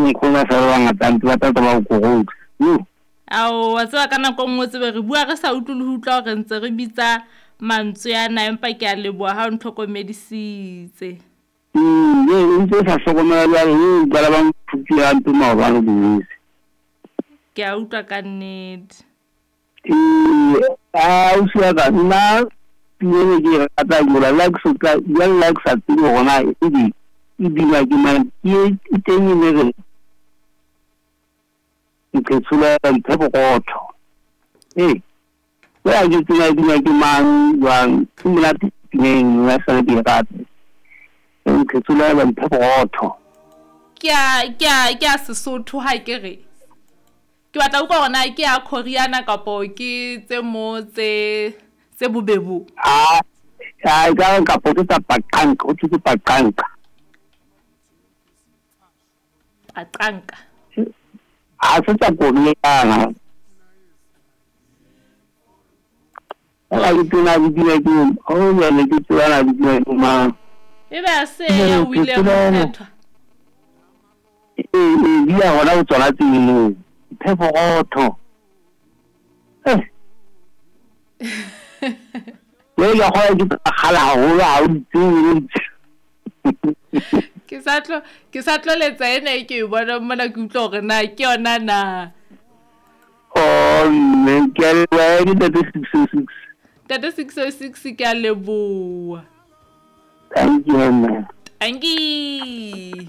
nkgona sa re bangata ntse ba tata ba go go ao wa tseba ka nako nngwe tsebe re bua re sa utlwe le utlwa gore ntse re bitsa mantswe yana empa ke a leboa ha o ntlhokomedisitse ntse sa hlokomela jwale bala ba mphutsi ya mpe maobane bonnese ke a utlwa ka nnete o sia ka nna pele ke rata mola like so ka ya like sa tsebo gona e dima ke man ke teng ne re ke tsula ntse bogotho wa ke tsena dima ke man jwang ke mona teng la sa di rata ke tsula ba ntse bogotho ke a Sesotho ha ke re ke batla utlwa gona ke a Koreana kapo ke tse mo tse bobebu ka kapo tsa pakanka o tse pakanka a se tsa Koreana ala ke tena di dira ke o ya le ke tsana di dira ke ma e ba se ya wile mo phetho dia gona o tsona tsile phefogotho ya go ya ke gala go ya o tsile ke sa tlo letsa ene ke bona mona ke utlwa gore na ke yona na me ke le ke 606 ke a leboa thank you man Angie